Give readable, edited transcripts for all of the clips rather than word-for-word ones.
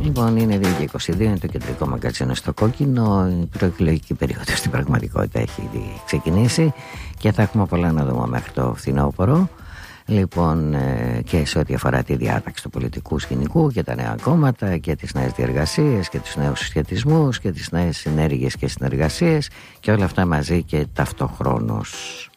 Λοιπόν, είναι 2:22, είναι το κεντρικό μαγκαζίνο στο Κόκκινο. Η προεκλογική περίοδος στην πραγματικότητα έχει ήδη ξεκινήσει και θα έχουμε πολλά να δούμε μέχρι το φθινόπωρο. Λοιπόν, και σε ό,τι αφορά τη διάταξη του πολιτικού σκηνικού και τα νέα κόμματα και τις νέες διεργασίες και τους νέους συσχετισμούς και τις νέες συνέργειες και συνεργασίες και όλα αυτά μαζί και ταυτοχρόνως.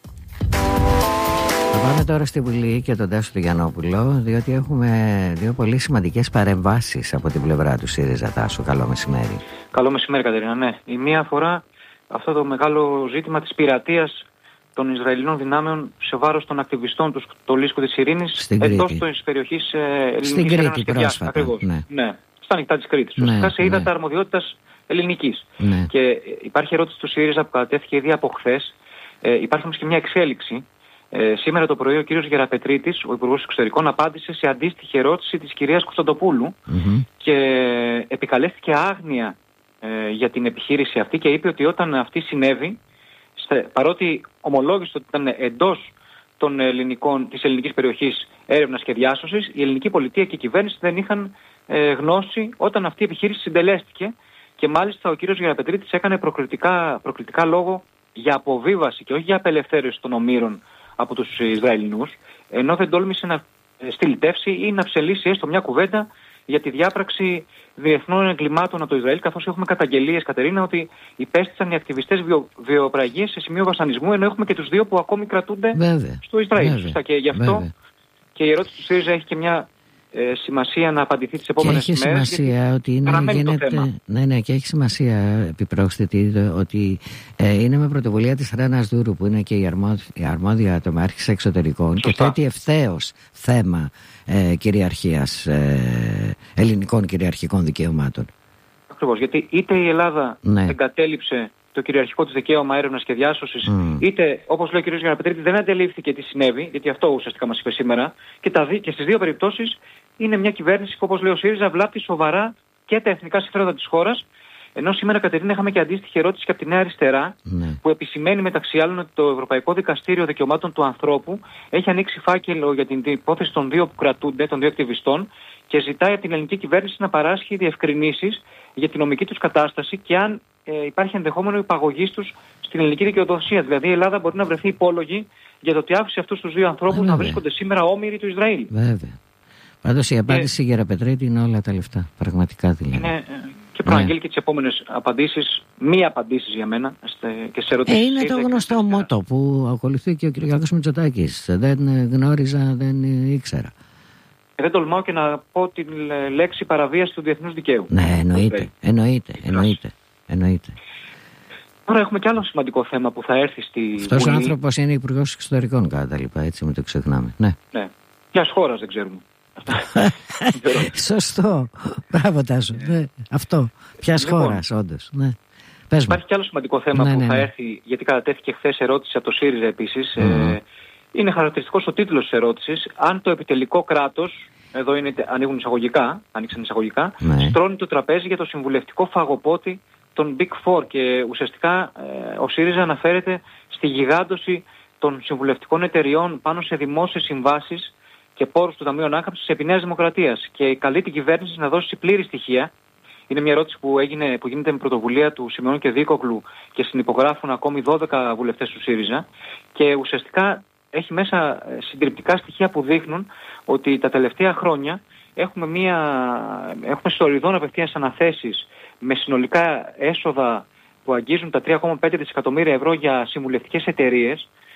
Θα πάμε τώρα στη Βουλή και τον Τάσο του Γιαννόπουλο, διότι έχουμε δύο πολύ σημαντικές παρεμβάσεις από την πλευρά του ΣΥΡΙΖΑ. Τάσο, καλό μεσημέρι. Καλό μεσημέρι, Κατερίνα. Ναι, η μία αφορά αυτό το μεγάλο ζήτημα της πειρατείας των Ισραηλινών δυνάμεων σε βάρος των ακτιβιστών του στολίσκου της ειρήνης εντός της περιοχής ελληνικής ανασχεδιάς. Ακριβώς. Ναι, στα ανοιχτά της Κρήτης. Ουσιαστικά σε ύδατα αρμοδιότητας ελληνικής. Ναι. Και υπάρχει ερώτηση του ΣΥΡΙΖΑ που κατατέθηκε ήδη από χθες. Υπάρχει όμως και μια εξέλιξη. Σήμερα το πρωί ο κύριος Γεραπετρίτης, ο Υπουργός Εξωτερικών, απάντησε σε αντίστοιχη ερώτηση της κυρίας Κωνσταντοπούλου και επικαλέστηκε άγνοια για την επιχείρηση αυτή και είπε ότι όταν αυτή συνέβη, παρότι ομολόγησε ότι ήταν εντός της ελληνικής περιοχής έρευνας και διάσωσης, η ελληνική πολιτεία και η κυβέρνηση δεν είχαν γνώση όταν αυτή η επιχείρηση συντελέστηκε και μάλιστα ο κύριος Γεραπετρίτης έκανε προκλητικά λόγο για αποβίβαση και όχι για απελευθέρωση των ομήρων από τους Ισραηλινούς, ενώ δεν τόλμησε να στυλιτεύσει ή να ψελίσει έστω μια κουβέντα για τη διάπραξη διεθνών εγκλημάτων από το Ισραήλ, καθώς έχουμε καταγγελίες, Κατερίνα, ότι υπέστησαν οι ακτιβιστές βιοπραγίες σε σημείο βασανισμού, ενώ έχουμε και τους δύο που ακόμη κρατούνται στο Ισραήλ. Και γι' αυτό και η ερώτηση του ΣΥΡΙΖΑ έχει και μια σημασία να απαντηθεί τις επόμενες μέρες. Και έχει σημασία ότι γίνεται. Ναι, και έχει σημασία επιπρόσθετη ότι είναι με πρωτοβουλία της Ρένας Δούρου, που είναι και η αρμόδια τομεάρχης εξωτερικών. Σωστά. Και θέτει ευθέως θέμα κυριαρχίας, ελληνικών κυριαρχικών δικαιωμάτων. Ακριβώς, γιατί είτε η Ελλάδα εγκατέλειψε το κυριαρχικό της δικαίωμα έρευνας και διάσωσης, είτε, όπως λέει ο κ. Γεραπετρίτη, δεν αντελήφθηκε τι συνέβη, γιατί αυτό ουσιαστικά μας είπε σήμερα, και στις δύο περιπτώσεις είναι μια κυβέρνηση που, όπως λέει ο ΣΥΡΙΖΑ, βλάπτει σοβαρά και τα εθνικά συμφέροντα της χώρας. Ενώ σήμερα, Κατερίνα, είχαμε και αντίστοιχη ερώτηση και από τη Νέα Αριστερά, που επισημαίνει μεταξύ άλλων ότι το Ευρωπαϊκό Δικαστήριο Δικαιωμάτων του Ανθρώπου έχει ανοίξει φάκελο για την υπόθεση των δύο που κρατούνται, των δύο ακτιβιστών, και ζητάει από την ελληνική κυβέρνηση να παράσχει διευκρινήσεις για την νομική τους κατάσταση και αν υπάρχει ενδεχόμενο υπαγωγής τους στην ελληνική δικαιοδοσία. Δηλαδή η Ελλάδα μπορεί να βρεθεί υπόλογη για το ότι άφησε αυτούς τους δύο ανθρώπους να βρίσκονται σήμερα όμηροι του Ισραήλ. Βέβαια. Πάντως η απάντηση Γεραπετρίτη είναι όλα τα λεφτά. Πραγματικά δηλαδή. Είναι, και προαγγέλει και τις επόμενες απαντήσεις, μη απαντήσεις για μένα και σε ερωτήσεις. Είναι το γνωστό μότο που ακολουθεί και ο κ. Μητσοτάκης. Δεν γνώριζα, δεν ήξερα. Δεν τολμάω και να πω την λέξη παραβίαση του διεθνούς δικαίου. Ναι, εννοείται. Τώρα έχουμε και άλλο σημαντικό θέμα που θα έρθει στη Βουλή. Αυτός ο άνθρωπος είναι υπουργός εξωτερικών κατά τα λοιπά, έτσι μην το ξεχνάμε. Ναι. Ποιας χώρας δεν ξέρουμε. Σωστό. Μπράβο Τάσο. Ναι. Αυτό. Ποιας χώρας όντως. Ναι. Υπάρχει και άλλο σημαντικό θέμα που θα έρθει, γιατί κατατέθηκε χθες ερώτηση από το ΣΥΡΙΖΑ επίσης. Είναι χαρακτηριστικός ο τίτλος της ερώτησης. Αν το επιτελικό κράτος, εδώ ανοίξαν εισαγωγικά, στρώνει το τραπέζι για το συμβουλευτικό φαγοπότη των Big Four. Και ουσιαστικά ο ΣΥΡΙΖΑ αναφέρεται στη γιγάντωση των συμβουλευτικών εταιριών πάνω σε δημόσιες συμβάσεις και πόρους του Ταμείου Ανάκαμψης επί Νέας Δημοκρατίας. Και καλεί την κυβέρνηση να δώσει πλήρη στοιχεία. Είναι μια ερώτηση που γίνεται με πρωτοβουλία του Σιμεών και Δίκοκλου και συνυπογράφουν ακόμη 12 βουλευτές του ΣΥΡΙΖΑ. Και ουσιαστικά έχει μέσα συντριπτικά στοιχεία που δείχνουν ότι τα τελευταία χρόνια έχουμε σοριδών απευθείας αναθέσεις με συνολικά έσοδα που αγγίζουν τα 3,5 δισεκατομμύρια ευρώ για συμβουλευτικές εταιρείες,